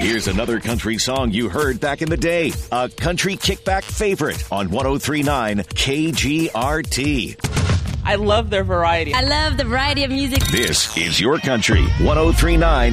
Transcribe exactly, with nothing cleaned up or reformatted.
Here's another country song you heard back in the day. A country kickback favorite on one oh three point nine K G R T. I love their variety. I love the variety of music. This is your country, one oh three point nine